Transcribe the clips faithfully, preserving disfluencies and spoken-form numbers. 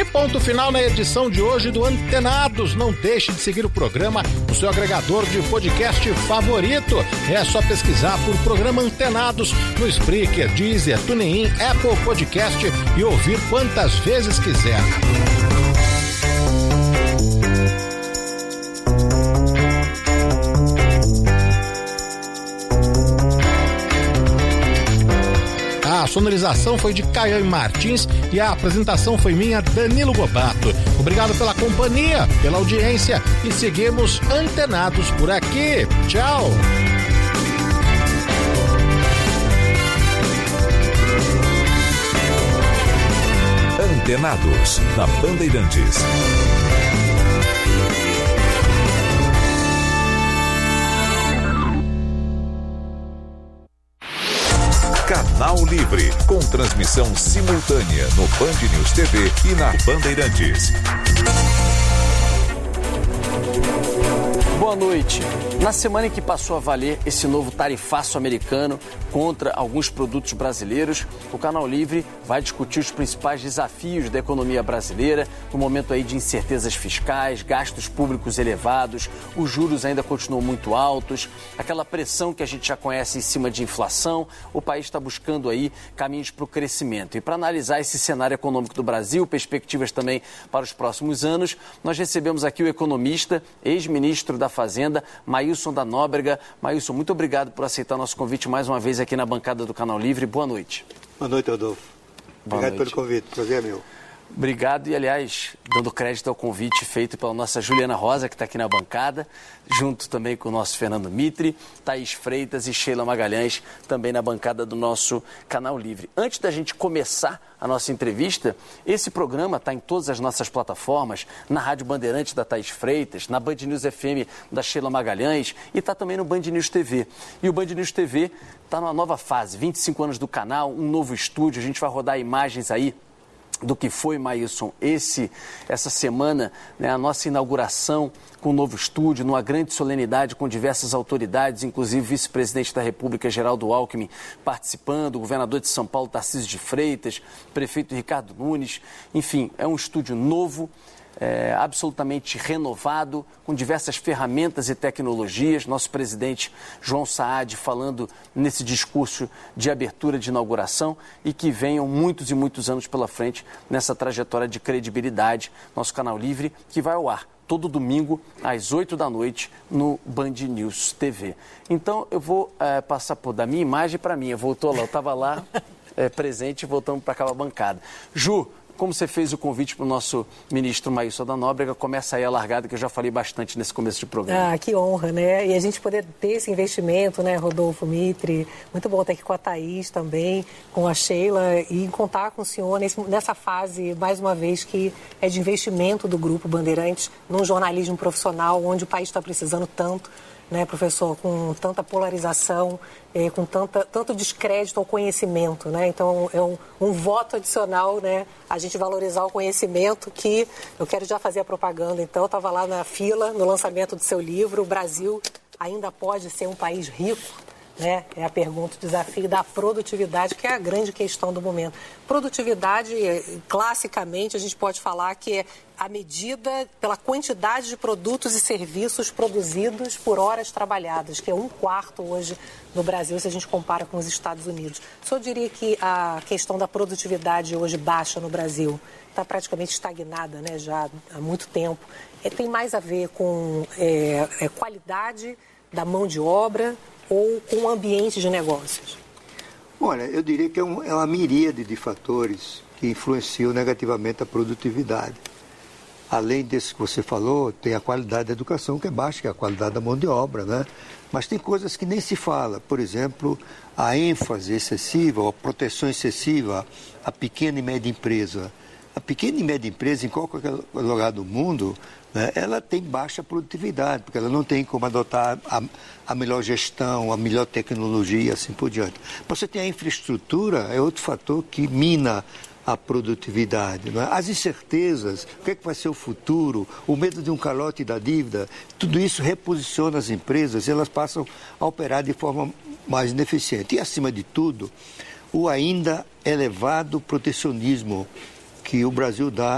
ponto final na edição de hoje do Antenados. Não deixe de seguir o programa no seu agregador de podcast favorito. É só pesquisar por Programa Antenados no Spreaker, Deezer, TuneIn, Apple Podcast e ouvir quantas vezes quiser. A sonorização foi de Caiane Martins e a apresentação foi minha, Danilo Gobato. Obrigado pela companhia, pela audiência e seguimos antenados por aqui. Tchau! Antenados, na Bandeirantes. Canal Livre, com transmissão simultânea no Band News T V e na Bandeirantes. Boa noite. Na semana em que passou a valer esse novo tarifaço americano contra alguns produtos brasileiros, o Canal Livre vai discutir os principais desafios da economia brasileira, no momento aí de incertezas fiscais, gastos públicos elevados, os juros ainda continuam muito altos, aquela pressão que a gente já conhece em cima de inflação, o país está buscando aí caminhos para o crescimento. E para analisar esse cenário econômico do Brasil, perspectivas também para os próximos anos, nós recebemos aqui o economista, ex-ministro da Fazenda, Maílson da Nóbrega. Maílson, muito obrigado por aceitar nosso convite mais uma vez aqui na bancada do Canal Livre. Boa noite. Boa noite, Rodolfo. Boa Obrigado noite. pelo convite. Prazer é meu. Obrigado e, aliás, dando crédito ao convite feito pela nossa Juliana Rosa, que está aqui na bancada, junto também com o nosso Fernando Mitre, Thaís Freitas e Sheila Magalhães, também na bancada do nosso Canal Livre. Antes da gente começar a nossa entrevista, esse programa está em todas as nossas plataformas, na Rádio Bandeirantes da Thaís Freitas, na Band News F M da Sheila Magalhães e está também no Band News T V. E o Band News T V está numa nova fase, vinte e cinco anos do canal, um novo estúdio, a gente vai rodar imagens aí do que foi, Maílson, esse, essa semana, né, a nossa inauguração com um novo estúdio, numa grande solenidade com diversas autoridades, inclusive o vice-presidente da República, Geraldo Alckmin, participando, o governador de São Paulo, Tarcísio de Freitas, prefeito Ricardo Nunes. Enfim, é um estúdio novo, É, absolutamente renovado, com diversas ferramentas e tecnologias. Nosso presidente João Saad falando nesse discurso de abertura de inauguração e que venham muitos e muitos anos pela frente nessa trajetória de credibilidade. Nosso Canal Livre, que vai ao ar todo domingo às oito da noite no Band News T V. Então eu vou é, passar por da minha imagem para a minha. Voltou lá, eu estava lá é, presente e voltamos para aquela bancada. Ju, como você fez o convite para o nosso ministro Maílson da Nóbrega, começa aí a largada, que eu já falei bastante nesse começo de programa. Ah, que honra, né? E a gente poder ter esse investimento, né, Rodolfo, Mitre? Muito bom estar aqui com a Thaís também, com a Sheila, e contar com o senhor nesse, nessa fase, mais uma vez, que é de investimento do Grupo Bandeirantes num jornalismo profissional, onde o país está precisando tanto, né, professor, com tanta polarização, é, com tanta, tanto descrédito ao conhecimento, né? Então é um, um voto adicional, né, a gente valorizar o conhecimento, que eu quero já fazer a propaganda. Então eu estava lá na fila, no lançamento do seu livro, o Brasil ainda pode ser um país rico? Né? É a pergunta, o desafio da produtividade, que é a grande questão do momento. Produtividade, classicamente, a gente pode falar que é a medida pela quantidade de produtos e serviços produzidos por horas trabalhadas, que é um quarto hoje no Brasil, se a gente compara com os Estados Unidos. Só diria que a questão da produtividade hoje baixa no Brasil está praticamente estagnada, né, já há muito tempo. É, tem mais a ver com é, é, qualidade da mão de obra ou com o ambiente de negócios? Olha, eu diria que é, um, é uma miríade de fatores que influenciam negativamente a produtividade. Além desse que você falou, tem a qualidade da educação, que é baixa, que é a qualidade da mão de obra, né? Mas tem coisas que nem se fala. Por exemplo, a ênfase excessiva, a proteção excessiva à pequena e média empresa. A pequena e média empresa, em qualquer lugar do mundo, né, ela tem baixa produtividade, porque ela não tem como adotar a, a melhor gestão, a melhor tecnologia, assim por diante. Você tem a infraestrutura, é outro fator que mina a produtividade. Não é? As incertezas, o que é que vai ser o futuro, o medo de um calote da dívida, tudo isso reposiciona as empresas e elas passam a operar de forma mais ineficiente. E, acima de tudo, o ainda elevado protecionismo que o Brasil dá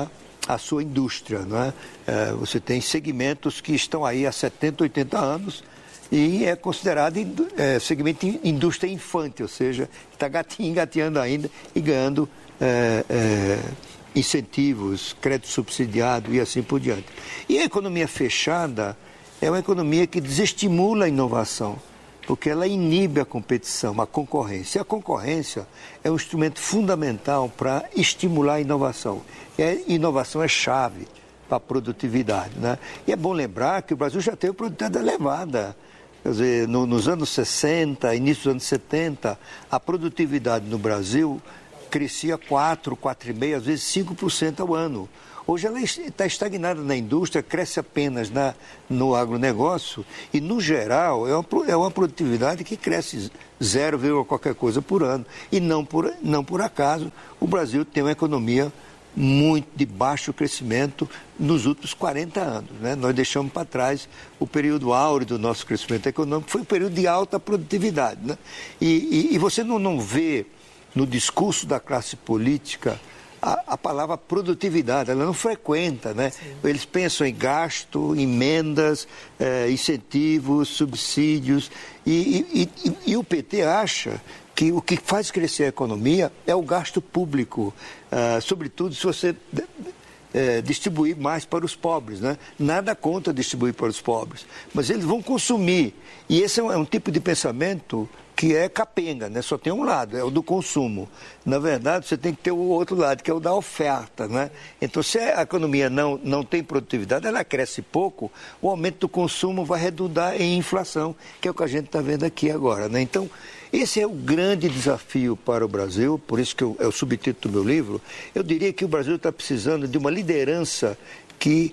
a sua indústria, não é? É, você tem segmentos que estão aí há setenta, oitenta anos e é considerado é, segmento de indústria infante, ou seja, está engateando ainda e ganhando é, é, incentivos, crédito subsidiado e assim por diante. E a economia fechada é uma economia que desestimula a inovação, porque ela inibe a competição, a concorrência. E a concorrência é um instrumento fundamental para estimular a inovação. E a inovação é chave para a produtividade, né? E é bom lembrar que o Brasil já teve produtividade elevada. Quer dizer, no, nos anos sessenta, início dos anos setenta, a produtividade no Brasil crescia quatro, quatro vírgula cinco, às vezes cinco por cento ao ano. Hoje ela está estagnada na indústria, cresce apenas na, no agronegócio e, no geral, é uma, é uma produtividade que cresce zero, qualquer coisa por ano. E não por, não por acaso o Brasil tem uma economia muito de baixo crescimento nos últimos quarenta anos, né? Nós deixamos para trás o período áureo do nosso crescimento econômico, foi um período de alta produtividade, né? E, e, e você não, não vê no discurso da classe política a, a palavra produtividade, ela não frequenta, né? Sim. Eles pensam em gasto, emendas, eh, incentivos, subsídios, e, e, e, e o P T acha que o que faz crescer a economia é o gasto público, uh, sobretudo se você uh, distribuir mais para os pobres, né? Nada contra distribuir para os pobres, mas eles vão consumir, e esse é um, é um tipo de pensamento que é capenga, né? Só tem um lado, é o do consumo. Na verdade, você tem que ter o outro lado, que é o da oferta, né? Então, se a economia não, não tem produtividade, ela cresce pouco, o aumento do consumo vai redundar em inflação, que é o que a gente está vendo aqui agora, né? Então, esse é o grande desafio para o Brasil, por isso que eu, é o subtítulo do meu livro. Eu diria que o Brasil está precisando de uma liderança que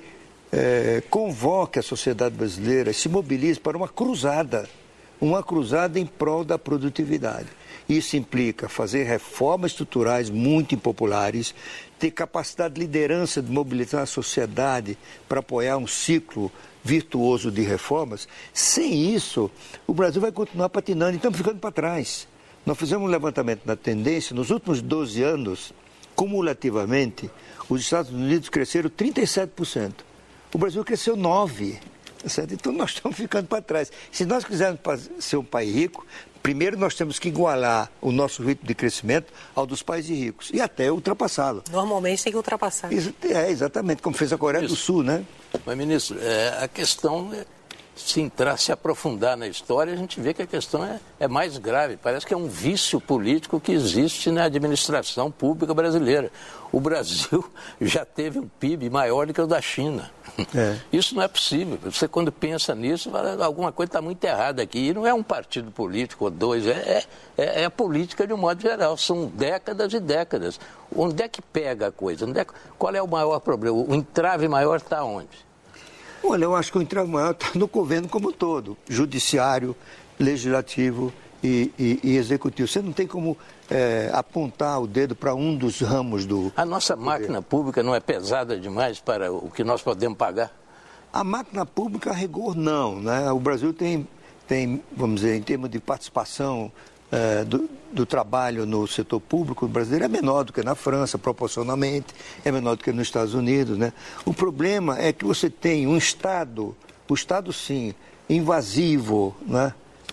é, convoque a sociedade brasileira e se mobilize para uma cruzada, uma cruzada em prol da produtividade. Isso implica fazer reformas estruturais muito impopulares, ter capacidade de liderança de mobilizar a sociedade para apoiar um ciclo virtuoso de reformas. Sem isso, o Brasil vai continuar patinando e estamos ficando para trás. Nós fizemos um levantamento da tendência, nos últimos doze anos, cumulativamente, os Estados Unidos cresceram trinta e sete por cento. O Brasil cresceu nove por cento. Certo? Então nós estamos ficando para trás. Se nós quisermos ser um país rico, primeiro nós temos que igualar o nosso ritmo de crescimento ao dos países ricos e até ultrapassá-lo. Normalmente tem que ultrapassar. É, exatamente, como fez a Coreia do Sul, né? Mas, ministro, é, a questão, é, se entrar, se aprofundar na história, a gente vê que a questão é, é mais grave. Parece que é um vício político que existe na administração pública brasileira. O Brasil já teve um P I B maior do que o da China. É. Isso não é possível. Você, quando pensa nisso, fala, alguma coisa está muito errada aqui. E não é um partido político ou dois, é, é, é a política de um modo geral. São décadas e décadas. Onde é que pega a coisa? Onde é, qual é o maior problema? O entrave maior está onde? Olha, eu acho que o entrave maior está no governo como um todo. Judiciário, legislativo e, e, e executivo. Você não tem como é, apontar o dedo para um dos ramos do... A nossa máquina pública não é pesada demais para o que nós podemos pagar? A máquina pública, a rigor, não, né? O Brasil tem, tem, vamos dizer, em termos de participação é, do, do trabalho no setor público, o brasileiro é menor do que na França, proporcionalmente, é menor do que nos Estados Unidos, né? O problema é que você tem um Estado, o Estado, sim, invasivo, né?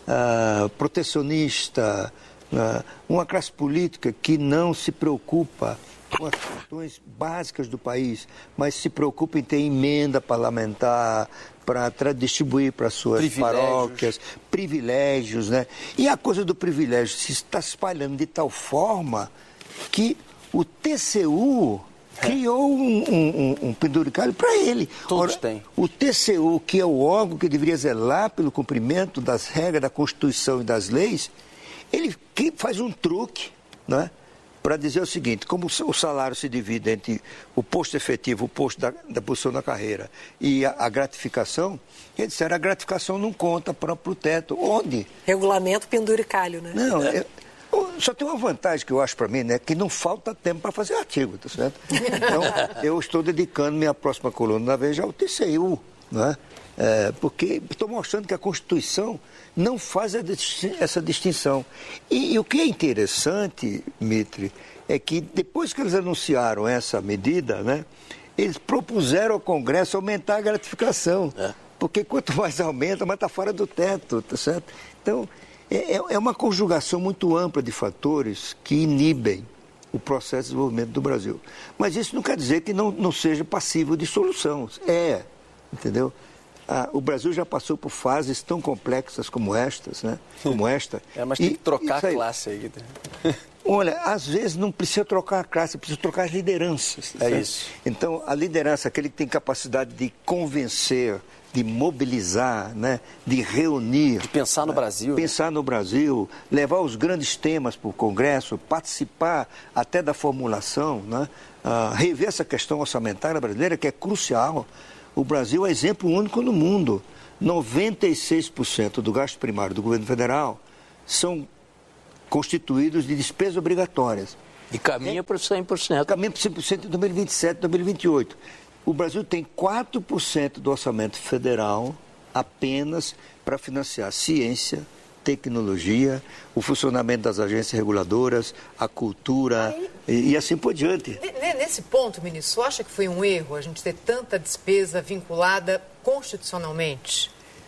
Uh, protecionista, uh, uma classe política que não se preocupa com as questões básicas do país, mas se preocupa em ter emenda parlamentar para distribuir para suas privilégios. paróquias, privilégios, né? E a coisa do privilégio se está espalhando de tal forma que o T C U criou um, um, um penduricalho para ele. Todos têm. O T C U, que é o órgão que deveria zelar pelo cumprimento das regras da Constituição e das leis, ele que faz um truque, né, para dizer o seguinte: como o salário se divide entre o posto efetivo, o posto da, da posição na carreira e a, a gratificação, eles disseram a gratificação não conta para o teto. Onde? Regulamento penduricalho, né? Não, é. Eu, só tem uma vantagem que eu acho para mim, né? Que não falta tempo para fazer artigo, tá certo? Então, eu estou dedicando minha próxima coluna da Veja ao T C U, né? É, porque estou mostrando que a Constituição não faz essa distinção. E, e o que é interessante, Mitre, é que depois que eles anunciaram essa medida, né? eles propuseram ao Congresso aumentar a gratificação. É. Porque quanto mais aumenta, mais está fora do teto, tá certo? Então, é, é uma conjugação muito ampla de fatores que inibem o processo de desenvolvimento do Brasil. Mas isso não quer dizer que não, não seja passível de solução. É, entendeu? Ah, o Brasil já passou por fases tão complexas como estas, né? Como esta. É, mas tem e, que trocar a classe aí. Olha, às vezes não precisa trocar a classe, precisa trocar as lideranças. É certo? Isso. Então, a liderança, aquele que tem capacidade de convencer, de mobilizar, né? De reunir. De pensar no né? Brasil. Pensar né? no Brasil, levar os grandes temas para o Congresso, participar até da formulação, né? Ah, rever essa questão orçamentária brasileira, que é crucial. O Brasil é exemplo único no mundo. noventa e seis por cento do gasto primário do governo federal são constituídos de despesas obrigatórias. E caminha é, para cem por cento. Caminha para cem por cento em dois mil e vinte e sete, dois mil e vinte e oito. O Brasil tem quatro por cento do orçamento federal apenas para financiar ciência, tecnologia, o funcionamento das agências reguladoras, a cultura Aí, e, e assim por diante. Nesse ponto, ministro, você acha que foi um erro a gente ter tanta despesa vinculada constitucionalmente?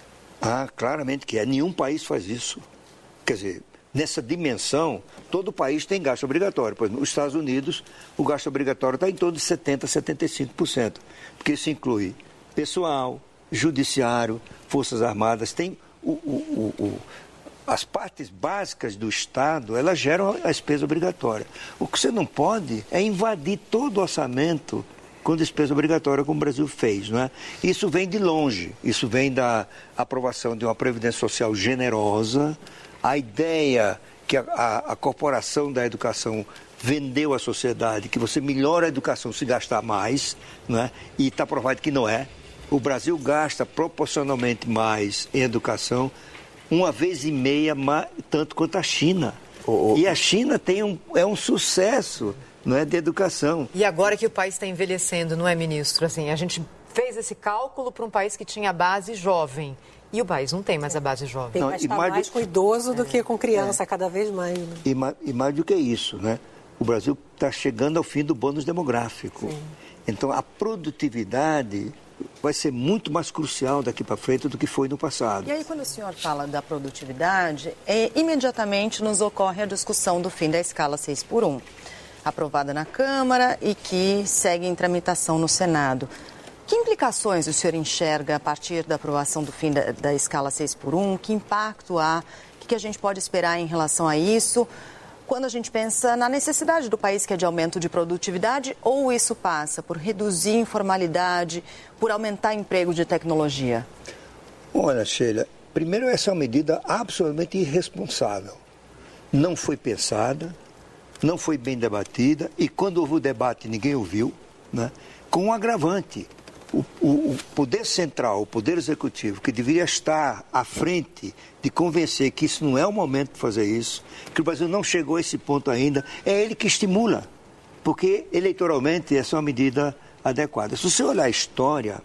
Ah, claramente que é. Nenhum país faz isso. Quer dizer, nessa dimensão, todo país tem gasto obrigatório. Por exemplo, nos Estados Unidos, o gasto obrigatório está em torno de setenta por cento, setenta e cinco por cento. Porque isso inclui pessoal, judiciário, forças armadas, tem o... o, o, o as partes básicas do Estado, elas geram a despesa obrigatória. O que você não pode é invadir todo o orçamento com despesa obrigatória, como o Brasil fez, não é? Isso vem de longe, isso vem da aprovação de uma Previdência Social generosa, a ideia que a, a, a corporação da educação vendeu à sociedade, que você melhora a educação se gastar mais, não é? E está provado que não é. O Brasil gasta proporcionalmente mais em educação, uma vez e meia, tanto quanto a China. Oh, oh. E a China tem um, é um sucesso, não é, de educação. E agora que o país está envelhecendo, não é, ministro? Assim, a gente fez esse cálculo para um país que tinha base jovem. E o país não tem mais a base jovem. Tem que gastar mais, mais do... com idoso do é. que com criança, é. cada vez mais. Né? E, mais, e mais do que isso, né? O Brasil está chegando ao fim do bônus demográfico. Sim. Então, a produtividade vai ser muito mais crucial daqui para frente do que foi no passado. E aí, quando o senhor fala da produtividade, é, imediatamente nos ocorre a discussão do fim da escala seis por um, aprovada na Câmara e que segue em tramitação no Senado. Que implicações o senhor enxerga a partir da aprovação do fim da, da escala seis por um? Que impacto há? O que a gente pode esperar em relação a isso? Quando a gente pensa na necessidade do país, que é de aumento de produtividade, ou isso passa por reduzir a informalidade, por aumentar emprego de tecnologia? Olha, Sheila, primeiro essa é uma medida absolutamente irresponsável. Não foi pensada, não foi bem debatida, e quando houve o debate ninguém ouviu, né? Com um agravante. O, o, o poder central, o poder executivo, que deveria estar à frente de convencer que isso não é o momento de fazer isso, que o Brasil não chegou a esse ponto ainda, é ele que estimula, porque eleitoralmente essa é uma medida adequada. Se você olhar a história,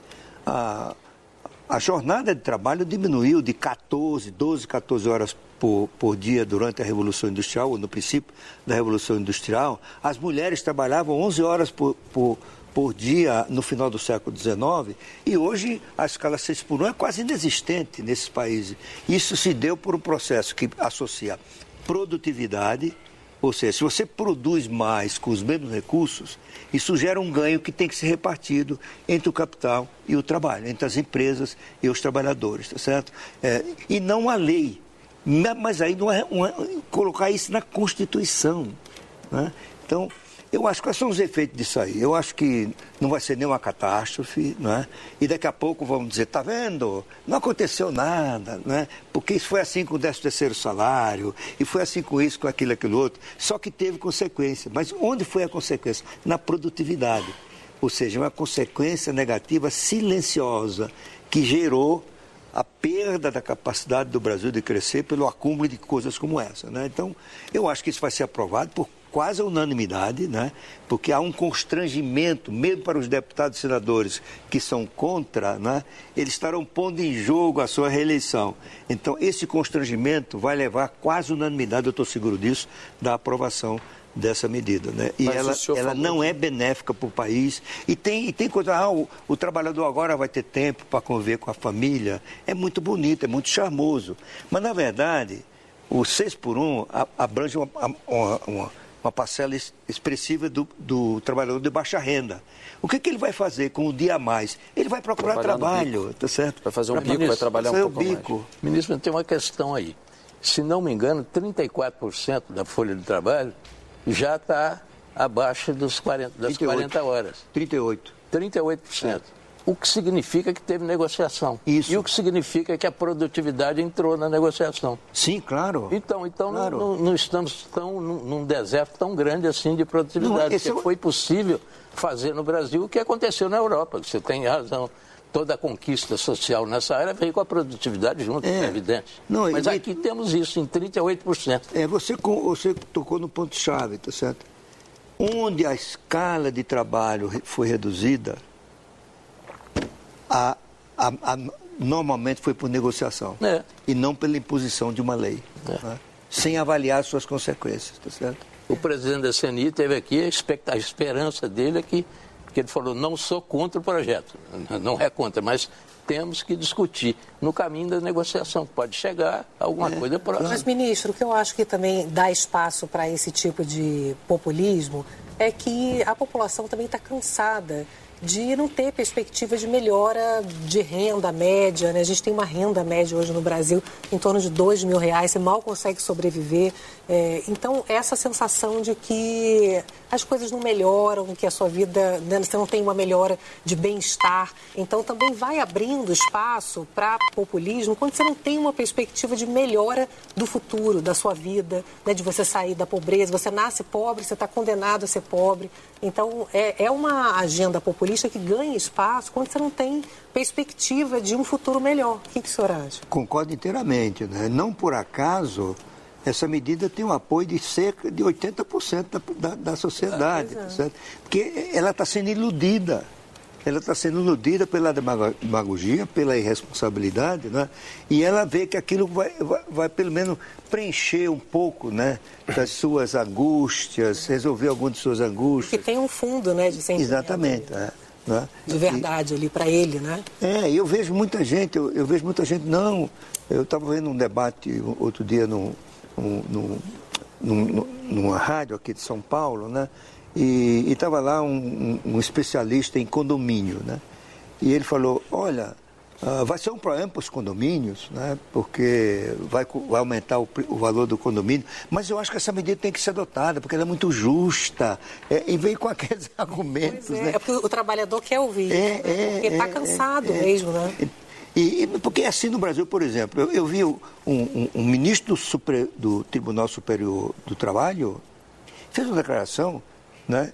a, a jornada de trabalho diminuiu de catorze, doze, catorze horas por, por dia durante a Revolução Industrial, ou no princípio da Revolução Industrial. As mulheres trabalhavam onze horas por, por por dia no final do século dezenove, e hoje a escala seis por um é quase inexistente nesses países. Isso se deu por um processo que associa produtividade, ou seja, se você produz mais com os mesmos recursos, isso gera um ganho que tem que ser repartido entre o capital e o trabalho, entre as empresas e os trabalhadores, tá certo? É, e não a lei, mas aí não é uma, colocar isso na Constituição, né? Então, eu acho que quais são os efeitos disso aí? Eu acho que não vai ser nenhuma catástrofe, não é? E daqui a pouco vamos dizer, tá vendo? Não aconteceu nada, né? Porque isso foi assim com o décimo terceiro salário, e foi assim com isso, com aquilo, aquilo outro. Só que teve consequência. Mas onde foi a consequência? Na produtividade. Ou seja, uma consequência negativa silenciosa que gerou a perda da capacidade do Brasil de crescer pelo acúmulo de coisas como essa, né? Então, eu acho que isso vai ser aprovado por quase a unanimidade, né? Porque há um constrangimento, mesmo para os deputados e senadores que são contra, né? Eles estarão pondo em jogo a sua reeleição. Então, esse constrangimento vai levar quase a unanimidade, eu estou seguro disso, da aprovação dessa medida, né? E ela, ela não é benéfica para o país. E tem, e tem coisa, ah, o, o trabalhador agora vai ter tempo para conviver com a família. É muito bonito, é muito charmoso. Mas, na verdade, o seis por um abrange uma, uma, uma, uma parcela expressiva do, do trabalhador de baixa renda. O que, que ele vai fazer com o dia a mais? Ele vai procurar trabalho, tá certo? Vai fazer um bico, ministro, vai trabalhar um pouco bico. mais. Ministro, tem uma questão aí. Se não me engano, trinta e quatro por cento da folha de trabalho já está abaixo dos quarenta, das trinta e oito, quarenta horas. trinta e oito. trinta e oito por cento. É. O que significa que teve negociação. Isso. E o que significa que a produtividade entrou na negociação. Sim, claro. Então, então claro. Não, não estamos tão, num, num deserto tão grande assim de produtividade. Não, porque é... foi possível fazer no Brasil o que aconteceu na Europa. Você tem razão. Toda a conquista social nessa área veio com a produtividade junto, é, é evidente. Não, Mas aqui e... temos isso em trinta e oito por cento. É, você, você tocou no ponto-chave, tá certo? Onde a escala de trabalho foi reduzida, a, a, a, normalmente foi por negociação. É. E não pela imposição de uma lei. É. Né? Sem avaliar suas consequências, tá certo? O presidente da C N I teve aqui, a, expect... a esperança dele é que que ele falou, não sou contra o projeto, não é contra, mas temos que discutir no caminho da negociação, pode chegar a alguma é, coisa próxima. Mas, ministro, o que eu acho que também dá espaço para esse tipo de populismo é que a população também está cansada de não ter perspectiva de melhora de renda média, né? A gente tem uma renda média hoje no Brasil em torno de dois mil reais, você mal consegue sobreviver. É, então, essa sensação de que as coisas não melhoram, que a sua vida, né, você não tem uma melhora de bem-estar. Então, também vai abrindo espaço para populismo quando você não tem uma perspectiva de melhora do futuro, da sua vida, né, de você sair da pobreza. Você nasce pobre, você está condenado a ser pobre. Então, é, é uma agenda populista que ganha espaço quando você não tem perspectiva de um futuro melhor. O que, que o senhor acha? Concordo inteiramente, né? Não por acaso, essa medida tem um apoio de cerca de oitenta por cento da, da, da sociedade, ah, certo? Porque ela está sendo iludida. Ela está sendo iludida pela demagogia, pela irresponsabilidade, né? E ela vê que aquilo vai, vai, vai pelo menos preencher um pouco, né, das suas angústias, resolver algumas de suas angústias. Porque tem um fundo, né, de sentimento. Exatamente, é, né? De verdade e, ali para ele, né? É, eu vejo muita gente, eu, eu vejo muita gente, não, eu estava vendo um debate outro dia num, num, num, numa rádio aqui de São Paulo, né? E estava lá um, um, um especialista em condomínio, né? E ele falou, olha, uh, vai ser um problema para os condomínios, né? Porque vai, vai aumentar o, o valor do condomínio, mas eu acho que essa medida tem que ser adotada, porque ela é muito justa, é, e vem com aqueles argumentos, pois é, né? É porque o trabalhador quer ouvir, é, né? é, Porque está é, cansado é, mesmo, né? E, e, porque é assim no Brasil, por exemplo, eu, eu vi um, um, um ministro do, super, do Tribunal Superior do Trabalho, fez uma declaração, né,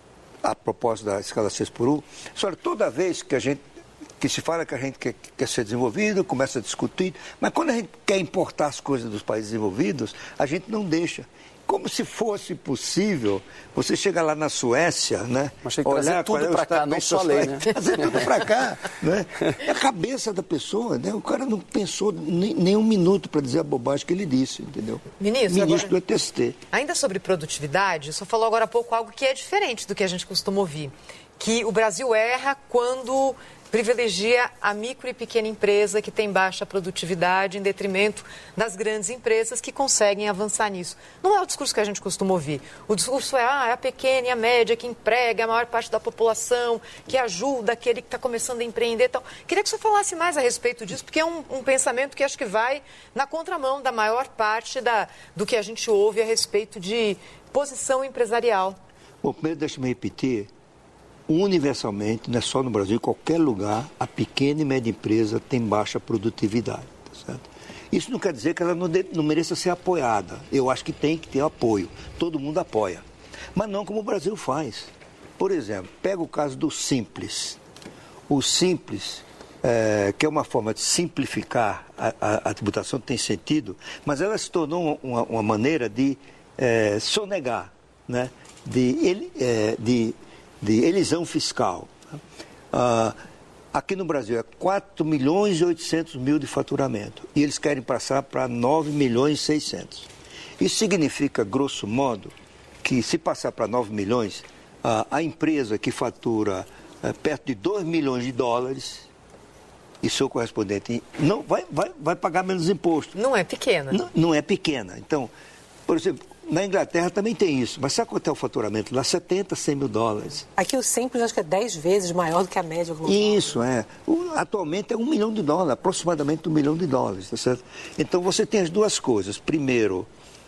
a propósito da escala seis por um, só toda vez que a gente, que se fala que a gente quer, quer ser desenvolvido, começa a discutir, mas quando a gente quer importar as coisas dos países desenvolvidos, a gente não deixa. Como se fosse possível, você chega lá na Suécia, né? Mas tem que trazer tudo para cá, não só a lei, né? Trazer tudo para cá, né? É a cabeça da pessoa, né? O cara não pensou nem, nem um minuto para dizer a bobagem que ele disse, entendeu? Ministro, Ministro agora, do E T S T. Ainda sobre produtividade, o senhor falou agora há pouco algo que é diferente do que a gente costuma ouvir, que o Brasil erra quando privilegia a micro e pequena empresa que tem baixa produtividade em detrimento das grandes empresas que conseguem avançar nisso. Não é o discurso que a gente costuma ouvir. O discurso é, ah, é a pequena e a média que emprega a maior parte da população, que ajuda aquele que está começando a empreender e tal. Queria que o senhor falasse mais a respeito disso, porque é um, um pensamento que acho que vai na contramão da maior parte da, do que a gente ouve a respeito de posição empresarial. Bom, primeiro deixa-me repetir. Universalmente, não é só no Brasil, em qualquer lugar, a pequena e média empresa tem baixa produtividade. Tá certo? Isso não quer dizer que ela não, de, não mereça ser apoiada. Eu acho que tem que ter apoio. Todo mundo apoia. Mas não como o Brasil faz. Por exemplo, pega o caso do Simples. O Simples, é, que é uma forma de simplificar a, a, a tributação, tem sentido, mas ela se tornou uma, uma maneira de é, sonegar, né? de, ele, é, de de elisão fiscal. Uh, aqui no Brasil é quatro milhões e oitocentos mil de faturamento e eles querem passar para nove milhões e seiscentos. Isso significa, grosso modo, que se passar para nove milhões, a, a empresa que fatura é, perto de dois milhões de dólares e seu correspondente não vai, vai, vai pagar menos imposto. Não é pequena. Não, não é pequena. Então, por exemplo, na Inglaterra também tem isso, mas sabe quanto é o faturamento lá? setenta, cem mil dólares. Aqui o Simples acho que é dez vezes maior do que a média global. Isso, é. O, atualmente é um milhão de dólares, aproximadamente um milhão de dólares, tá certo? Então você tem as duas coisas. Primeiro,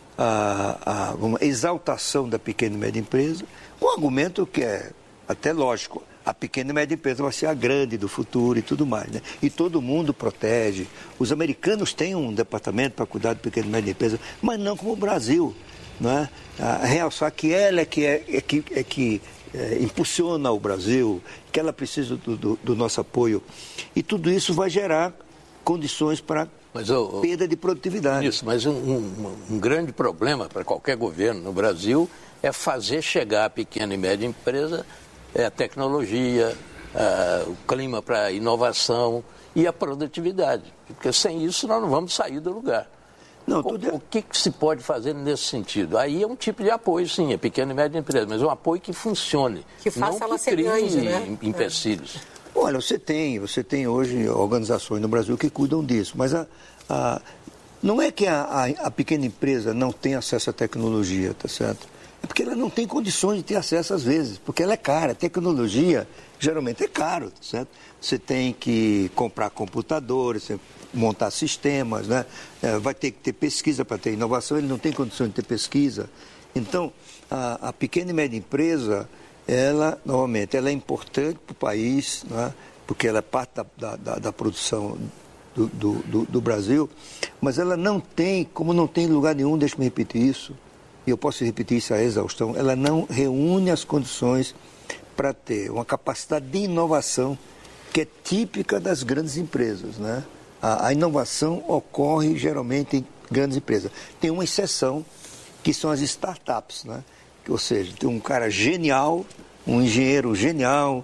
a, a uma exaltação da pequena e média empresa, um argumento que é até lógico. A pequena e média empresa vai ser a grande do futuro e tudo mais, né? E todo mundo protege. Os americanos têm um departamento para cuidar de pequena e média empresa, mas não como o Brasil. Né? A realçar que ela é que, é, é que, é que é, impulsiona o Brasil, que ela precisa do, do, do nosso apoio. E tudo isso vai gerar condições para mas, oh, perda de produtividade. Isso, mas um, um, um grande problema para qualquer governo no Brasil é fazer chegar a pequena e média empresa é, a tecnologia, a, o clima para inovação e a produtividade. Porque sem isso nós não vamos sair do lugar. Não, tudo... O, o que, que se pode fazer nesse sentido? Aí é um tipo de apoio, sim, é pequena e média empresa, mas um apoio que funcione, que faça não ela que ser crie grande, né? empecilhos. É. Olha, você tem, você tem hoje organizações no Brasil que cuidam disso, mas a, a, não é que a, a, a pequena empresa não tem acesso à tecnologia, tá certo? É porque ela não tem condições de ter acesso às vezes, porque ela é cara. A tecnologia geralmente é caro, tá certo? Você tem que comprar computadores, você montar sistemas, né? É, vai ter que ter pesquisa para ter inovação, ele não tem condição de ter pesquisa. Então, a, a pequena e média empresa, ela, novamente, ela é importante para o país, né? Porque ela é parte da, da, da produção do, do, do, do Brasil, mas ela não tem, como não tem em lugar nenhum, deixa-me repetir isso, e eu posso repetir isso à exaustão, ela não reúne as condições para ter uma capacidade de inovação que é típica das grandes empresas, né? A, a inovação ocorre geralmente em grandes empresas. Tem uma exceção, que são as startups, né? Ou seja, tem um cara genial, um engenheiro genial,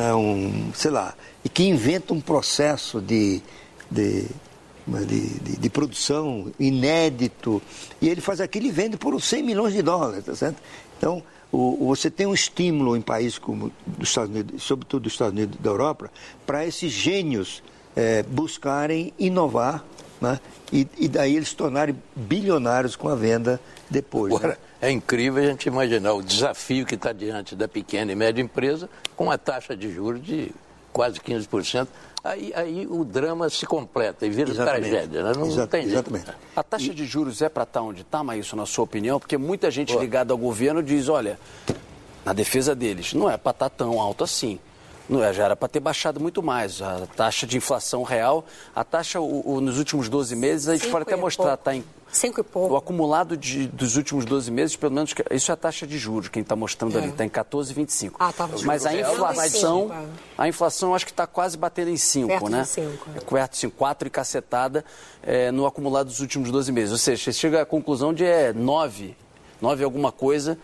um, sei lá, e que inventa um processo de, de, de, de, de produção inédito, e ele faz aquilo e vende por cem milhões de dólares, tá certo? Então, o, você tem um estímulo em países como os Estados Unidos, sobretudo os Estados Unidos da Europa, para esses gênios é, buscarem inovar, né? E, e daí eles se tornarem bilionários com a venda depois. Agora, né? É incrível a gente imaginar o desafio que está diante da pequena e média empresa com a taxa de juros de quase quinze por cento. Aí, aí o drama se completa e vira Exatamente. tragédia. Né? Não, Exato, não tem jeito. Exatamente. A taxa e... de juros é para estar onde está, Maílson, na sua opinião? Porque muita gente Pô. ligada ao governo diz, olha, na defesa deles, não é para estar tão alto assim. Não é, já era para ter baixado muito mais. A taxa de inflação real, a taxa o, o, nos últimos doze meses, a gente Cinco pode até mostrar, está em... Cinco e pouco. O acumulado de, dos últimos doze meses, pelo menos, isso é a taxa de juros, quem está mostrando é. ali, está em quatorze vírgula vinte e cinco. Ah, tá. Mas a inflação, a inflação acho que está quase batendo em cinco, perto né? De cinco, é. É perto de cinco, quatro e cacetada é, no acumulado dos últimos doze meses. Ou seja, você chega à conclusão de é nove, nove alguma coisa,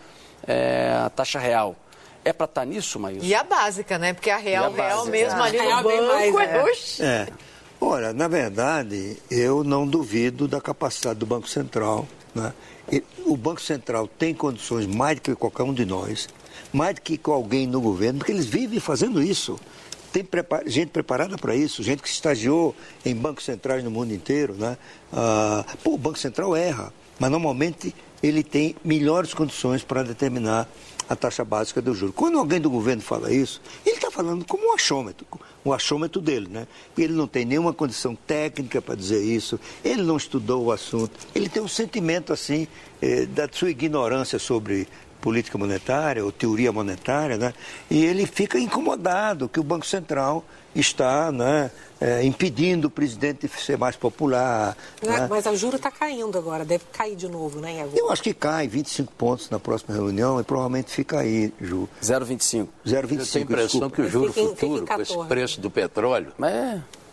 é, a taxa real. É para estar tá nisso, Maílson? E a básica, né? Porque a real, a real base, mesmo é. ali no Real banco, mais, é. é. É. Olha, na verdade, eu não duvido da capacidade do Banco Central, né? E o Banco Central tem condições mais do que qualquer um de nós, mais do que com alguém no governo, porque eles vivem fazendo isso. Tem prepar... gente preparada para isso, gente que estagiou em bancos centrais no mundo inteiro, né? Ah, pô, o Banco Central erra, mas normalmente ele tem melhores condições para determinar a taxa básica do juro. Quando alguém do governo fala isso, ele está falando como um achômetro, o achômetro dele, né? Ele não tem nenhuma condição técnica para dizer isso, ele não estudou o assunto, ele tem um sentimento, assim, eh, da sua ignorância sobre política monetária ou teoria monetária, né? E ele fica incomodado que o Banco Central está, né, é, impedindo o presidente de ser mais popular. É, né? Mas o juro está caindo agora, deve cair de novo, né, em agosto? Eu acho que cai vinte e cinco pontos na próxima reunião e provavelmente fica aí, Ju. zero vírgula vinte e cinco. zero vírgula vinte e cinco, Eu tenho a impressão desculpa. que o juro Fica em- futuro, fica em com esse quatorze. preço do petróleo, É.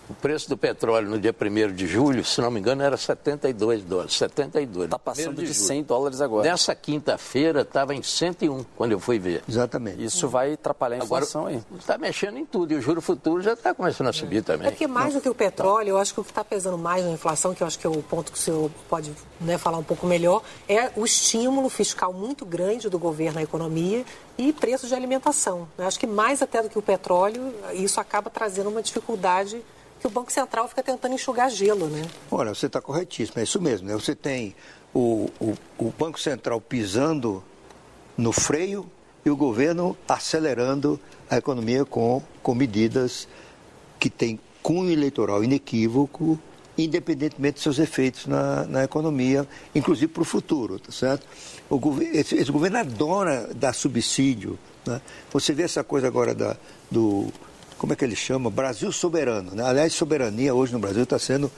O preço do petróleo no dia primeiro de julho, se não me engano, era setenta e dois dólares. setenta e dois. Está passando de, de cem dólares agora. Nessa quinta-feira estava em cento e um, quando eu fui ver. Exatamente. Isso vai atrapalhar a inflação aí. Está mexendo em tudo e o juro futuro já está começando a subir também. É porque mais do que o petróleo, eu acho que o que está pesando mais na inflação, que eu acho que é o ponto que o senhor pode, né, falar um pouco melhor, é o estímulo fiscal muito grande do governo à economia e preços de alimentação. Eu acho que mais até do que o petróleo, isso acaba trazendo uma dificuldade que o Banco Central fica tentando enxugar gelo, né? Olha, você está corretíssimo, é isso mesmo, né? Você tem o, o, o Banco Central pisando no freio e o governo acelerando a economia com, com medidas que têm cunho eleitoral inequívoco, independentemente dos seus efeitos na, na economia, inclusive para o futuro, tá certo? O governo, esse, esse governo adora dar subsídio, né? Você vê essa coisa agora da, do... como é que ele chama? Brasil soberano, né? Aliás, soberania hoje no Brasil está sendo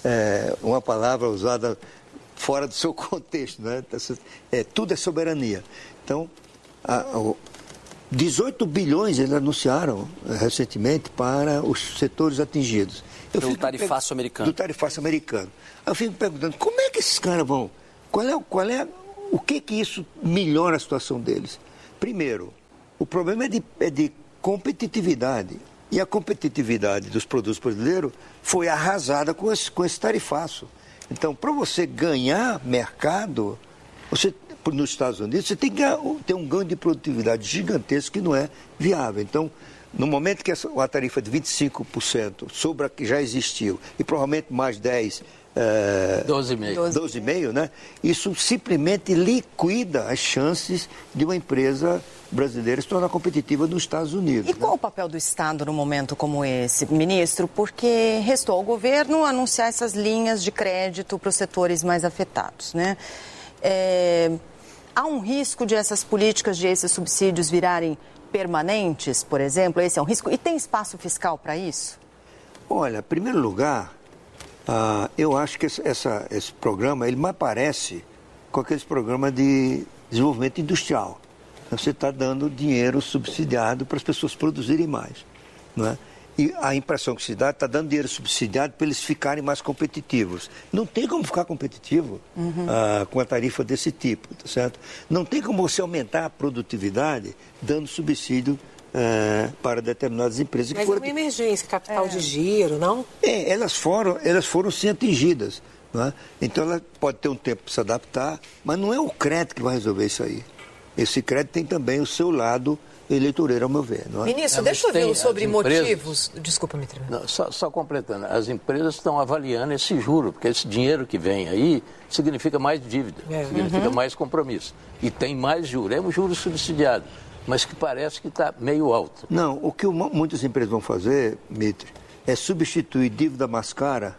é, uma palavra usada fora do seu contexto, né? É, tudo é soberania. Então, a, a, dezoito bilhões eles anunciaram é, recentemente para os setores atingidos. Eu do tarifaço pego, americano. Do tarifaço americano. Eu fico perguntando, como é que esses caras vão? Qual é, qual é, o que que isso melhora a situação deles? Primeiro, o problema é de, é de competitividade. E a competitividade dos produtos brasileiros foi arrasada com esse, com esse tarifaço. Então, para você ganhar mercado, você, nos Estados Unidos, você tem que ter um ganho de produtividade gigantesco que não é viável. Então, no momento que essa, a tarifa de vinte e cinco por cento sobre a que já existiu, e provavelmente mais dez por cento, É, doze vírgula cinco por cento. doze vírgula cinco por cento, né? Isso simplesmente liquida as chances de uma empresa brasileira se tornar competitiva nos Estados Unidos. E qual né? o papel do Estado num momento como esse, ministro? Porque restou ao governo anunciar essas linhas de crédito para os setores mais afetados, né? É, há um risco de essas políticas, de esses subsídios virarem permanentes, por exemplo? Esse é um risco? E tem espaço fiscal para isso? Olha, em primeiro lugar, ah, eu acho que esse, essa, esse programa, ele mais parece com aqueles programas de desenvolvimento industrial. Você está dando dinheiro subsidiado para as pessoas produzirem mais, não é? E a impressão que se dá está dando dinheiro subsidiado para eles ficarem mais competitivos. Não tem como ficar competitivo uhum. ah, com a tarifa desse tipo, tá certo? Não tem como você aumentar a produtividade dando subsídio ah, para determinadas empresas. Mas que foram... é uma emergência, capital é. de giro, não? É, elas foram, elas foram sim atingidas, não é? Então ela pode ter um tempo para se adaptar, mas não é o crédito que vai resolver isso aí. Esse crédito tem também o seu lado eleitoreiro, ao meu ver. Não é? Ministro, É, deixa eu tem ver sobre empresas... motivos. Desculpa, me Não, só, só completando, as empresas estão avaliando esse juro, porque esse dinheiro que vem aí significa mais dívida, é. significa uhum. mais compromisso. E tem mais juro, é um juro subsidiado, mas que parece que está meio alto. Não, o que uma, muitas empresas vão fazer, Mitre, é substituir dívida mais cara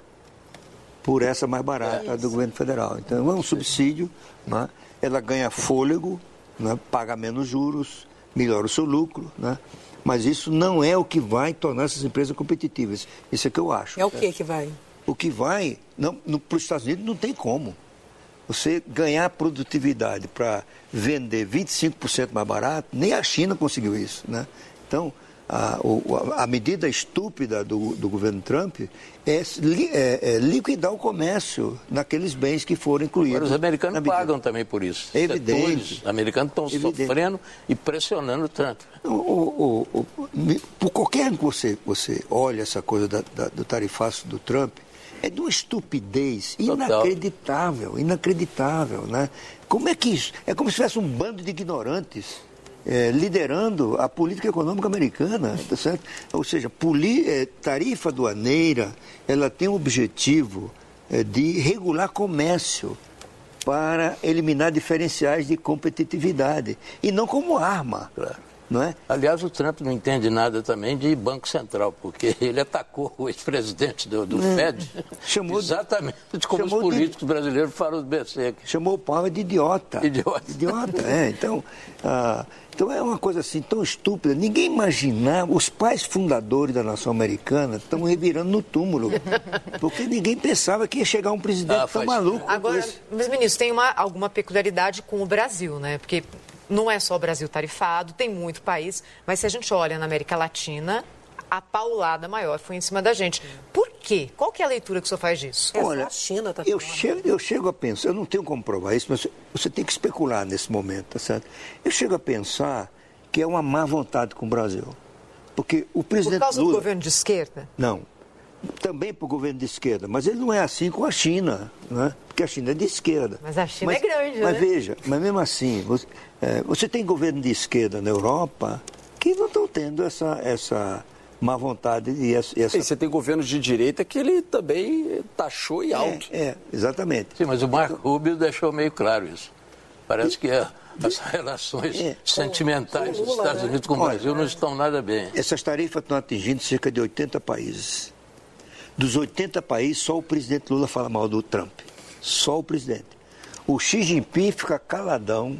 por essa mais barata é do governo federal. Então é um subsídio, né? Ela ganha fôlego, né? Paga menos juros, melhora o seu lucro, né? Mas isso não é o que vai tornar essas empresas competitivas. Isso é que eu acho. É o que que vai? O que vai, não, no, para os Estados Unidos não tem como. Você ganhar produtividade para vender vinte e cinco por cento mais barato, nem a China conseguiu isso, né? Então, a, a medida estúpida do, do governo Trump é, é, é liquidar o comércio naqueles bens que foram incluídos. Agora, os americanos pagam também por isso. É evidente. Os americanos estão sofrendo e pressionando o Trump. O, o, o, o, por qualquer que você, você olha essa coisa da, da, do tarifaço do Trump, é de uma estupidez inacreditável, inacreditável, né? Como é que isso? É como se tivesse um bando de ignorantes É, liderando a política econômica americana, tá certo? Ou seja, poli, é, tarifa aduaneira, ela tem o objetivo é, de regular comércio para eliminar diferenciais de competitividade e não como arma, não é? Aliás, o Trump não entende nada também de Banco Central, porque ele atacou o ex-presidente do, do hum. Fed chamou exatamente de, como chamou os políticos de, brasileiros falam do B C. Chamou o Powell de idiota. Idiota. Idiota, é. Então, ah, então é uma coisa assim tão estúpida. Ninguém imaginava, os pais fundadores da nação americana estão revirando no túmulo, porque ninguém pensava que ia chegar um presidente ah, tão maluco. Agora, mas ministro, tem uma, alguma peculiaridade com o Brasil, né? Porque não é só o Brasil tarifado, tem muito país, mas se a gente olha na América Latina, a paulada maior foi em cima da gente. Por quê? Qual que é a leitura que o senhor faz disso? Olha, a China tá eu, chego, eu chego a pensar, eu não tenho como provar isso, mas você tem que especular nesse momento, tá certo? Eu chego a pensar que é uma má vontade com o Brasil. Porque o presidente Por causa Lula, do governo de esquerda? Não. Também para o governo de esquerda, mas ele não é assim com a China, né? Porque a China é de esquerda. Mas a China mas, é grande, mas né? Mas veja, mas mesmo assim, você, é, você tem governo de esquerda na Europa que não estão tendo essa, essa má vontade e essa... E você tem governos de direita que ele também taxou e alto. É, é, exatamente. Sim, mas o Marco Rubio deixou meio claro isso. Parece que é, as relações é, sentimentais dos Estados né? Unidos com o Olha, Brasil não estão nada bem. Essas tarifas estão atingindo cerca de oitenta países. Dos oitenta países, só o presidente Lula fala mal do Trump. Só o presidente. O Xi Jinping fica caladão,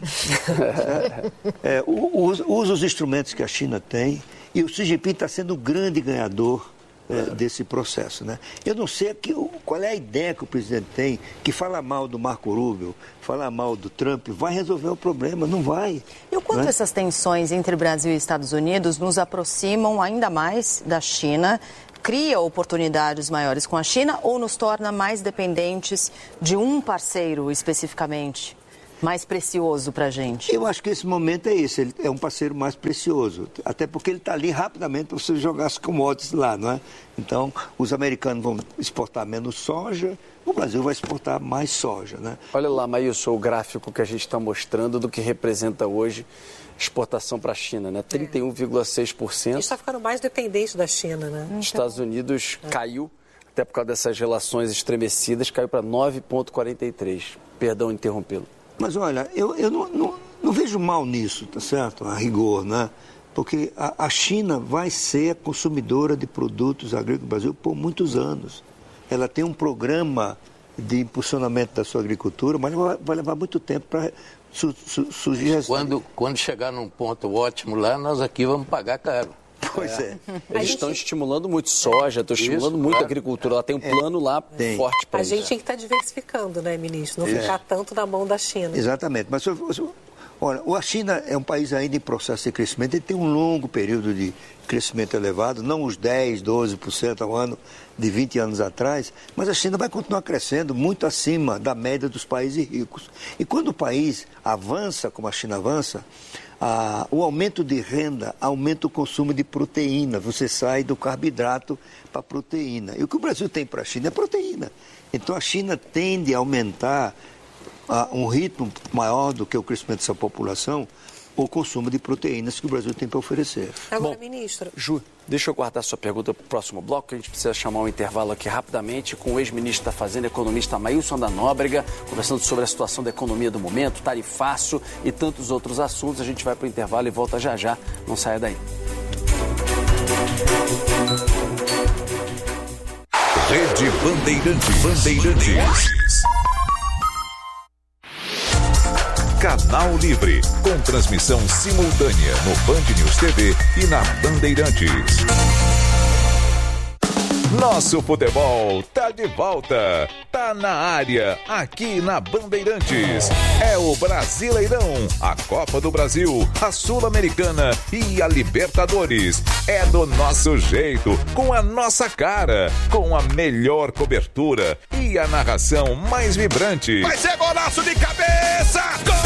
é, usa, usa os instrumentos que a China tem, e o Xi Jinping está sendo o grande ganhador é, desse processo. Né? Eu não sei aqui, qual é a ideia que o presidente tem, que fala mal do Marco Rubio, fala mal do Trump, vai resolver o problema, não vai. E o quanto né? essas tensões entre Brasil e Estados Unidos nos aproximam ainda mais da China, cria oportunidades maiores com a China ou nos torna mais dependentes de um parceiro especificamente, mais precioso para a gente? Eu acho que esse momento é esse, ele é um parceiro mais precioso, até porque ele está ali rapidamente para você jogar as commodities lá, não é? Então, os americanos vão exportar menos soja, o Brasil vai exportar mais soja, né? Olha lá, Maílson, o gráfico que a gente está mostrando do que representa hoje exportação para a China, né? trinta e um vírgula seis por cento. A gente está ficando mais dependente da China, né? Os Estados Unidos é. caiu, até por causa dessas relações estremecidas, caiu para nove vírgula quarenta e três. Perdão interrompê-lo. Mas olha, eu, eu não, não, não vejo mal nisso, tá certo? A rigor, né? Porque a, a China vai ser a consumidora de produtos agrícolas do Brasil por muitos anos. Ela tem um programa de impulsionamento da sua agricultura, mas vai, vai levar muito tempo para su, su, surgir... Quando, quando chegar num ponto ótimo lá, nós aqui vamos pagar caro. Pois é. é. Eles estão gente... estimulando muito soja, estão estimulando isso, muito claro. a agricultura. Ela tem um plano é. lá tem. forte para a isso. A gente tem que estar diversificando, né, ministro? Não é. ficar tanto na mão da China. Exatamente. Mas, olha, a China é um país ainda em processo de crescimento. Ele tem um longo período de crescimento elevado, não os dez, doze por cento ao ano de vinte anos atrás, mas a China vai continuar crescendo muito acima da média dos países ricos. E quando o país avança, como a China avança, Ah, o aumento de renda aumenta o consumo de proteína. Você sai do carboidrato para a proteína. E o que o Brasil tem para a China é proteína. Então a China tende a aumentar a um ritmo maior do que o crescimento dessa população, o consumo de proteínas que o Brasil tem para oferecer. Agora, Bom, ministro... Ju, deixa eu guardar sua pergunta para o próximo bloco, que a gente precisa chamar um intervalo aqui rapidamente com o ex-ministro da Fazenda, economista Maílson da Nóbrega, conversando sobre a situação da economia do momento, tarifaço e tantos outros assuntos. A gente vai para o intervalo e volta já já. Não saia daí. Rede Bandeirantes. Bandeirantes. Canal Livre, com transmissão simultânea no Band News T V e na Bandeirantes. Nosso futebol tá de volta, tá na área, aqui na Bandeirantes. É o Brasileirão, a Copa do Brasil, a Sul-Americana e a Libertadores. É do nosso jeito, com a nossa cara, com a melhor cobertura e a narração mais vibrante. Vai ser golaço de cabeça! Gol!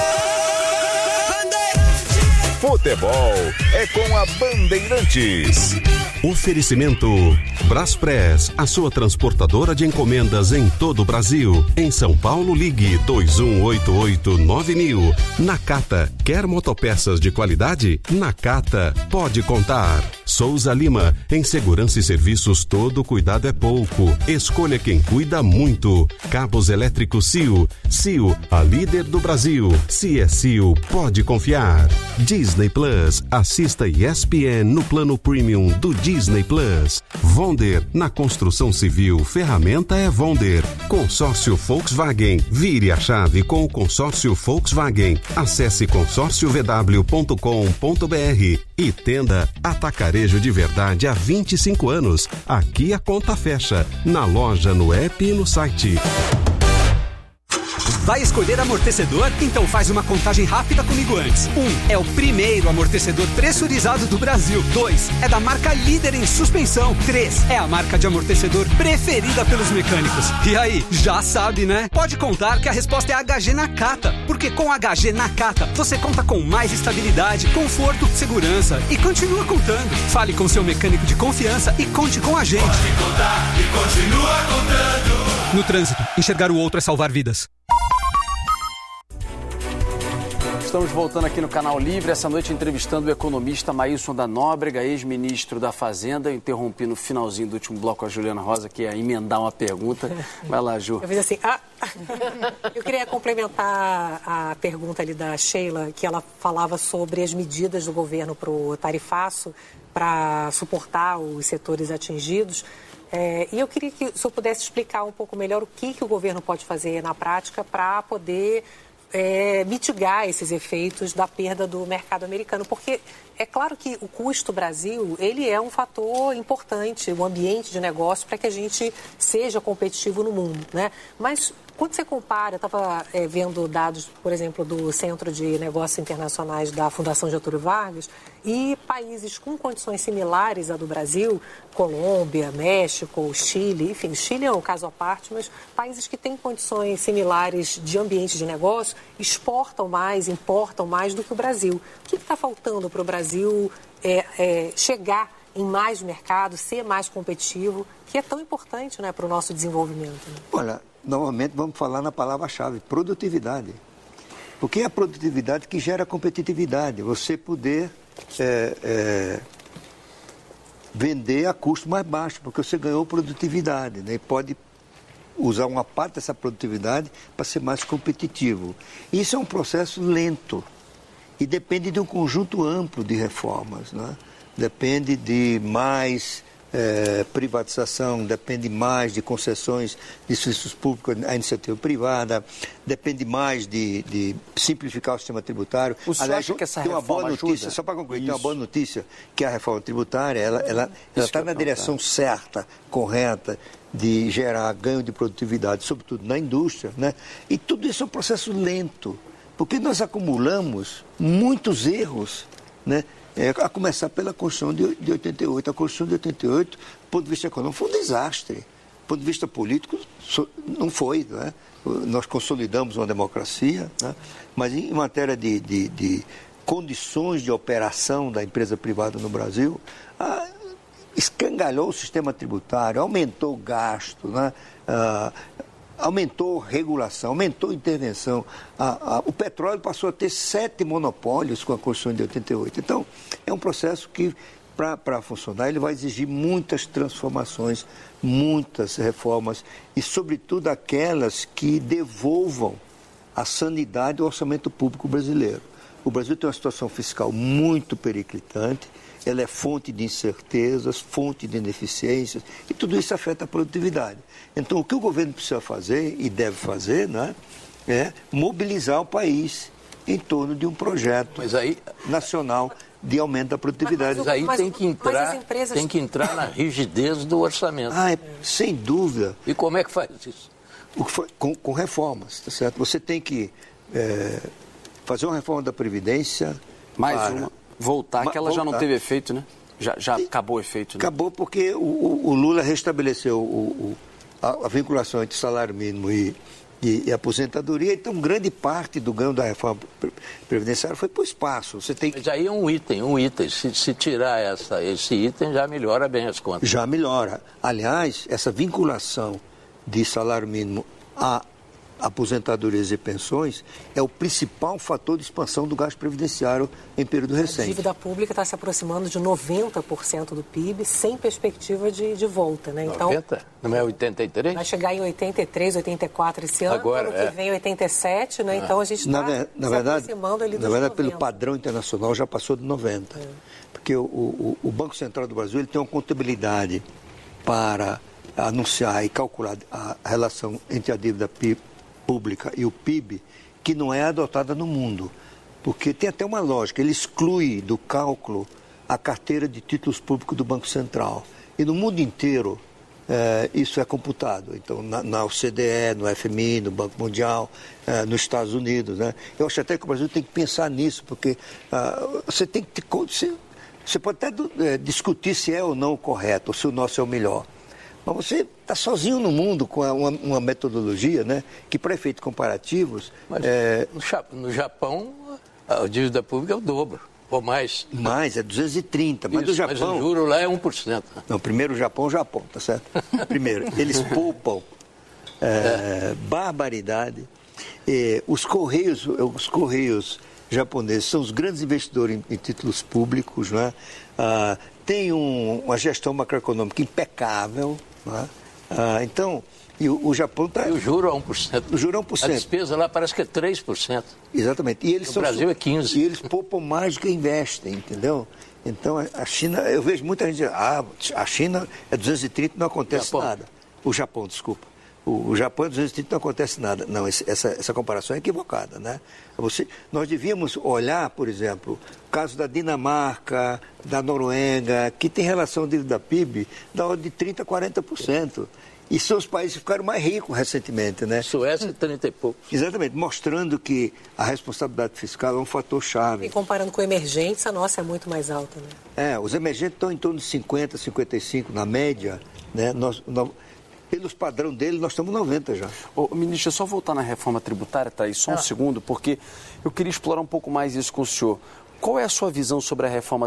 Futebol é com a Bandeirantes. Oferecimento Braspress, a sua transportadora de encomendas em todo o Brasil. Em São Paulo, ligue dois um oito oito nove mil. Nakata, quer motopeças de qualidade? Nakata, pode contar. Souza Lima, em segurança e serviços todo cuidado é pouco. Escolha quem cuida muito. Cabos elétricos C I O. C I O, a líder do Brasil. Se é C I O, pode confiar. Disney Plus, assista E S P N no plano premium do Disney Plus. Vonder, na construção civil, ferramenta é Vonder. Consórcio Volkswagen, vire a chave com o consórcio Volkswagen. Acesse consórcio v w ponto com ponto b r e tenda Atacarejo de Verdade há vinte e cinco anos. Aqui a conta fecha, na loja, no app e no site. Vai escolher amortecedor? Então faz uma contagem rápida comigo antes. Um, é o primeiro amortecedor pressurizado do Brasil. Dois, é da marca líder em suspensão. Três, é a marca de amortecedor preferida pelos mecânicos. E aí, já sabe, né? Pode contar que a resposta é H G Nakata, porque com H G Nakata você conta com mais estabilidade, conforto, segurança e continua contando. Fale com seu mecânico de confiança e conte com a gente. Pode contar e continua contando. No trânsito, enxergar o outro é salvar vidas. Estamos voltando aqui no Canal Livre, essa noite entrevistando o economista Maílson da Nóbrega, ex-ministro da Fazenda. Eu interrompi no finalzinho do último bloco a Juliana Rosa, que ia emendar uma pergunta. Vai lá, Ju. Eu fiz assim, ah, eu queria complementar a pergunta ali da Sheila, que ela falava sobre as medidas do governo para o tarifaço, para suportar os setores atingidos. É, e eu queria que o senhor pudesse explicar um pouco melhor o que, que o governo pode fazer na prática para poder é, mitigar esses efeitos da perda do mercado americano. Porque é claro que o custo Brasil, ele é um fator importante, o ambiente de negócio, para que a gente seja competitivo no mundo, né? Mas quando você compara, eu estava é, vendo dados, por exemplo, do Centro de Negócios Internacionais da Fundação Getúlio Vargas, e países com condições similares à do Brasil, Colômbia, México, Chile, enfim, Chile é um caso à parte, mas países que têm condições similares de ambiente de negócio exportam mais, importam mais do que o Brasil. O que está faltando para o Brasil é, é, chegar em mais mercado, ser mais competitivo, que é tão importante, né, para o nosso desenvolvimento? Né? Olha, novamente vamos falar na palavra-chave, produtividade. Porque é a produtividade que gera competitividade. Você poder é, é, vender a custo mais baixo, porque você ganhou produtividade, né? E pode usar uma parte dessa produtividade para ser mais competitivo. Isso é um processo lento e depende de um conjunto amplo de reformas, né? Depende de mais é, privatização, depende mais de concessões de serviços públicos à iniciativa privada, depende mais de, de simplificar o sistema tributário. O senhor Aliás, acha que essa tem uma boa reforma notícia, ajuda? só para concluir, Isso. tem uma boa notícia, que a reforma tributária, ela está ela, ela tá na direção certa, correta, de gerar ganho de produtividade, sobretudo na indústria, né? E tudo isso é um processo lento, porque nós acumulamos muitos erros, né? É, a começar pela Constituição de, de oitenta e oito. A Constituição de oitenta e oito, do ponto de vista econômico, foi um desastre. Do ponto de vista político, so, não foi, né? Nós consolidamos uma democracia, né? Mas em matéria de, de, de condições de operação da empresa privada no Brasil, ah, escangalhou o sistema tributário, aumentou o gasto, né? Ah, aumentou regulação, aumentou intervenção. A, a, o petróleo passou a ter sete monopólios com a Constituição de oitenta e oito. Então, é um processo que, para funcionar, ele vai exigir muitas transformações, muitas reformas e, sobretudo, aquelas que devolvam a sanidade ao orçamento público brasileiro. O Brasil tem uma situação fiscal muito periclitante, ela é fonte de incertezas, fonte de ineficiências, e tudo isso afeta a produtividade. Então, o que o governo precisa fazer, e deve fazer, né, é mobilizar o país em torno de um projeto Mas aí... nacional de aumento da produtividade. Mas aí Mas- tem que entrar, empresas- tem que entrar na rigidez do orçamento. Ah, é, sem dúvida. E como é que faz isso? O que foi, com, com reformas, tá certo? Você tem que é, fazer uma reforma da Previdência. Mais para- uma. Voltar, Ma- que ela já não voltar. teve efeito, né? Já, já acabou o efeito, né? Acabou porque o, o- o Lula restabeleceu o- o- a, a vinculação entre salário mínimo e, e, e aposentadoria, então grande parte do ganho da reforma pre- previdenciária foi para o espaço. Você tem que... Mas aí é um item, um item. Se, se tirar essa, esse item, já melhora bem as contas. Já melhora. Aliás, essa vinculação de salário mínimo a aposentadorias e pensões é o principal fator de expansão do gasto previdenciário em período A recente. dívida pública está se aproximando de noventa por cento do P I B, sem perspectiva de, de volta, né? Então, noventa? Não é oitenta e três? vai chegar em oitenta e três, oitenta e quatro esse ano, Agora, ano é. que vem oitenta e sete, né? Então a gente Na, está ver- na se verdade, aproximando ali dos na verdade pelo noventa. padrão internacional já passou de noventa. Porque o, o, o Banco Central do Brasil ele tem uma contabilidade para anunciar e calcular a relação entre a dívida P I B pública e o P I B, que não é adotada no mundo. Porque tem até uma lógica, ele exclui do cálculo a carteira de títulos públicos do Banco Central. E no mundo inteiro, é, isso é computado. Então, na, na O C D E, no F M I, no Banco Mundial, é, nos Estados Unidos, né? Eu acho até que o Brasil tem que pensar nisso, porque ah, você tem que... Você, você pode até é, discutir se é ou não o correto, ou se o nosso é o melhor. Mas você está sozinho no mundo com uma, uma metodologia, né, que, para efeitos comparativos... Mas é... no Japão, a dívida pública é o dobro, ou mais. Mais, é duzentos e trinta. Mas Isso, do Japão... Mas o juro lá é um por cento. Não, primeiro o Japão, o Japão, tá certo? Primeiro, eles poupam é, é. barbaridade. É, os Correios, os Correios japoneses são os grandes investidores em, em títulos públicos, né? Ah, tem um, uma gestão macroeconômica impecável, né? Ah, então, e o, o Japão está... E o juro é um por cento. O juro é um por cento. A despesa lá parece que é três por cento. Exatamente. E eles o são, Brasil é quinze por cento. E eles poupam mais do que investem, entendeu? Então, a China, eu vejo muita gente dizer, ah, a China é duzentos e trinta, não acontece Japão. nada. O Japão, desculpa. O, o Japão é duzentos e trinta, não acontece nada. Não, esse, essa, essa comparação é equivocada, né? Você, nós devíamos olhar, por exemplo, o caso da Dinamarca, da Noruega, que tem relação de dívida P I B da ordem de trinta por cento, quarenta por cento. E seus países ficaram mais ricos recentemente, né? Suécia, trinta e pouco. Exatamente, mostrando que a responsabilidade fiscal é um fator chave. E comparando com emergentes, a nossa é muito mais alta, né? É, os emergentes estão em torno de cinquenta, cinquenta e cinco na média, né? Nós, nós, pelos padrão dele, nós estamos noventa já. Ô, ministro, é só voltar na reforma tributária, tá aí, só um ah. segundo, porque eu queria explorar um pouco mais isso com o senhor. Qual é a sua visão sobre a reforma